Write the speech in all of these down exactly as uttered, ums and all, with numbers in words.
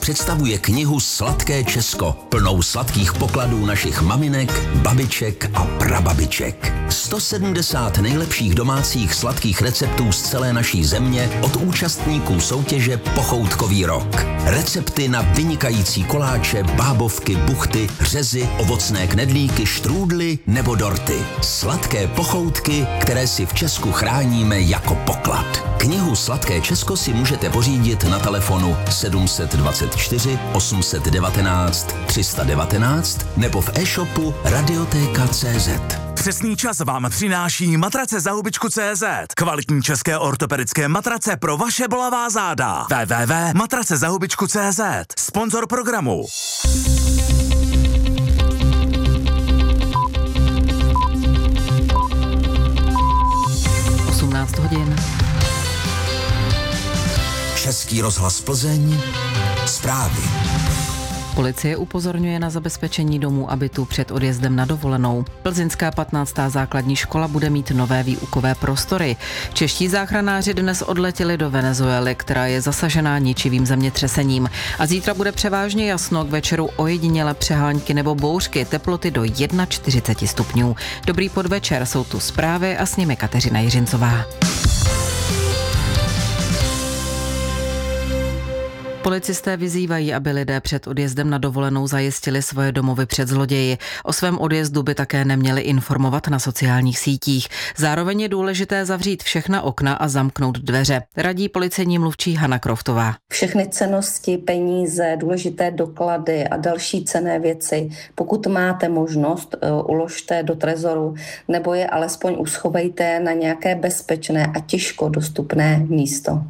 představuje knihu Sladké Česko, plnou sladkých pokladů našich maminek, babiček a prababiček. sto sedmdesát nejlepších domácích sladkých receptů z celé naší země od účastníků soutěže Pochoutkový rok. Recepty na vynikající koláče, bábovky, buchty, řezy, ovocné knedlíky, štrůdly nebo dorty. Sladké pochoutky, které si v Česku chráníme jako poklad. Knihu Sladké Česko si můžete pořídit na telefonu sedm dvacet čtyři osm devatenáct tři sta devatenáct nebo v e-shopu radioteka tečka cé zet. Přesný čas vám přináší matrace za hubičku tečka cé zet. Kvalitní české ortopedické matrace pro vaše bolavá záda. w w w tečka matrace za hubičku tečka cé zet. Sponzor programu. osmnáct hodin. Český rozhlas Plzeň. Zprávy. Policie upozorňuje na zabezpečení domů a bytů před odjezdem na dovolenou. Plzeňská patnáctá základní škola bude mít nové výukové prostory. Čeští záchranáři dnes odletěli do Venezuely, která je zasažená ničivým zemětřesením. A zítra bude převážně jasno, k večeru ojediněle přehánky nebo bouřky, teploty do čtyřicet jedna stupňů. Dobrý podvečer, jsou tu zprávy a s nimi Kateřina Jiřincová. Policisté vyzývají, aby lidé před odjezdem na dovolenou zajistili svoje domovy před zloději. O svém odjezdu by také neměli informovat na sociálních sítích. Zároveň je důležité zavřít všechna okna a zamknout dveře. Radí policejní mluvčí Hana Kroftová. Všechny cennosti, peníze, důležité doklady a další cenné věci, pokud máte možnost, uložte do trezoru nebo je alespoň uschovejte na nějaké bezpečné a těžko dostupné místo.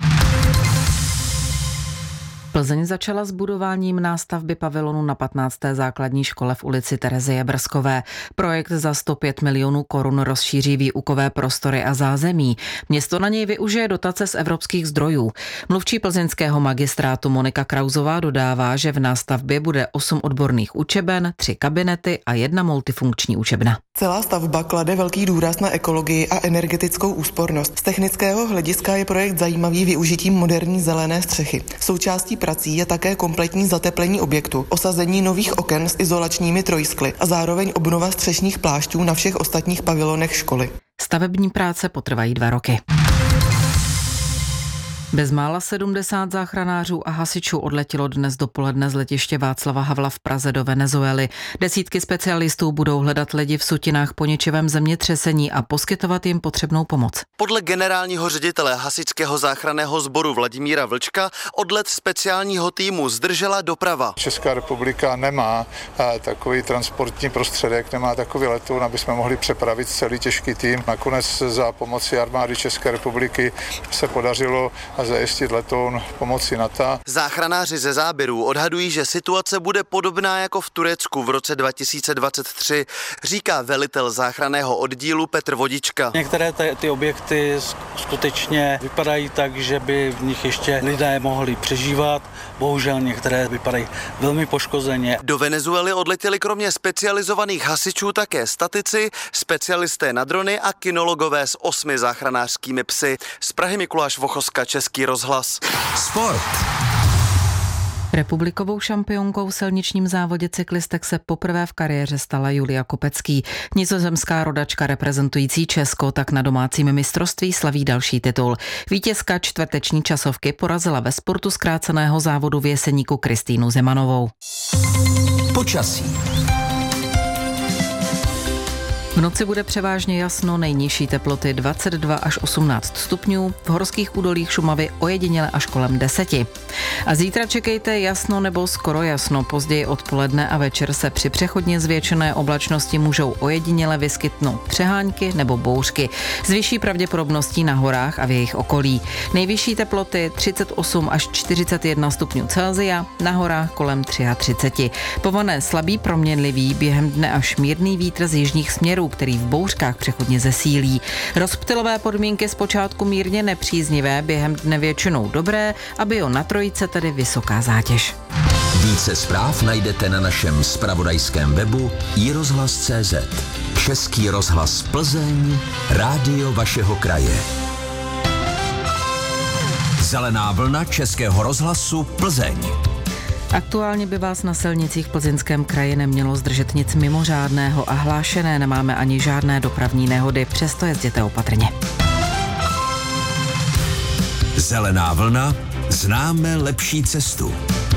Plzeň začala s budováním nástavby pavilonu na patnácté základní škole v ulici Terezie Brskové. Projekt za sto pět milionů korun rozšíří výukové prostory a zázemí. Město na něj využije dotace z evropských zdrojů. Mluvčí plzeňského magistrátu Monika Krauzová dodává, že v nástavbě bude osm odborných učeben, tři kabinety a jedna multifunkční učebna. Celá stavba klade velký důraz na ekologii a energetickou úspornost. Z technického hlediska je projekt zajímavý využitím moderní zelené střechy. Součástí prací je také kompletní zateplení objektu, osazení nových oken s izolačními trojskly a zároveň obnova střešních plášťů na všech ostatních pavilonech školy. Stavební práce potrvají dva roky. Bezmála sedmdesát záchranářů a hasičů odletělo dnes dopoledne z letiště Václava Havla v Praze do Venezuely. Desítky specialistů budou hledat lidi v sutinách po ničivém zemětřesení a poskytovat jim potřebnou pomoc. Podle generálního ředitele hasičského záchranného sboru Vladimíra Vlčka odlet speciálního týmu zdržela doprava. Česká republika nemá takový transportní prostředek, nemá takový letoun, aby jsme mohli přepravit celý těžký tým. Nakonec za pomoci armády České republiky se podařilo zajistit letoun pomocí NATO. Záchranáři ze záběrů odhadují, že situace bude podobná jako v Turecku v roce dva tisíce dvacet tři, říká velitel záchranného oddílu Petr Vodička. Některé ty, ty objekty skutečně vypadají tak, že by v nich ještě lidé mohli přežívat, bohužel některé vypadají velmi poškozeně. Do Venezuely odletěli kromě specializovaných hasičů také statici, specialisté na drony a kinologové s osmi záchranářskými psy. Z Prahy Mikuláš Vochoska, Český rozhlas. Sport. Republikovou šampionkou v silničním závodě cyklistek se poprvé v kariéře stala Julia Kopecký. Nizozemská rodačka reprezentující Česko tak na domácím mistrovství slaví další titul. Vítězka čtvrteční časovky porazila ve sportu zkráceného závodu v Jeseníku Kristýnu Zemanovou. Počasí. V noci bude převážně jasno, nejnižší teploty dvacet dva až osmnáct stupňů, v horských údolích Šumavy ojediněle až kolem deseti. A zítra čekejte jasno nebo skoro jasno, později odpoledne a večer se při přechodně zvětšené oblačnosti můžou ojediněle vyskytnout přehánky nebo bouřky s vyšší pravděpodobností na horách a v jejich okolí. Nejvyšší teploty třicet osm až čtyřicet jedna stupňů Celsia, na horách kolem třicet tři. Pované slabý proměnlivý, během dne až mírný vítr z jižních směrů, který v bouřkách přechodně zesílí. Rozptylové podmínky zpočátku mírně nepříznivé, během dne většinou dobré a bio na trojice tedy vysoká zátěž. Více zpráv najdete na našem zpravodajském webu i rozhlas tečka cé zet. Český rozhlas Plzeň, rádio vašeho kraje. Zelená vlna Českého rozhlasu Plzeň. Aktuálně by vás na silnicích v Plzeňském kraji nemělo zdržet nic mimořádného a hlášené nemáme ani žádné dopravní nehody, přesto jezděte opatrně. Zelená vlna, známe lepší cestu.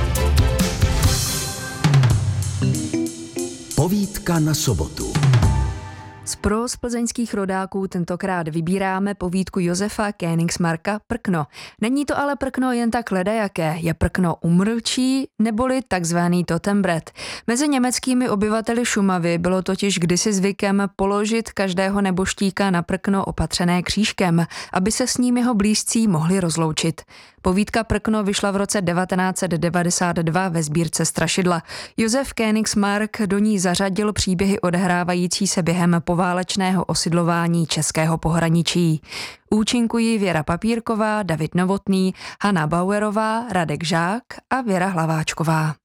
Povídka na sobotu. Z pro z plzeňských rodáků tentokrát vybíráme povídku Josefa Königsmarka Prkno. Není to ale prkno jen tak ledajaké, je prkno umrlčí neboli takzvaný Totenbret. Mezi německými obyvateli Šumavy bylo totiž kdysi zvykem položit každého neboštíka na prkno opatřené křížkem, aby se s ním jeho blízcí mohli rozloučit. Povídka Prkno vyšla v roce devatenáct set devadesát dva ve sbírce Strašidla. Josef Königsmark do ní zařadil příběhy odehrávající se během poválečného osidlování českého pohraničí. Účinkují Věra Papírková, David Novotný, Hana Bauerová, Radek Žák a Věra Hlaváčková.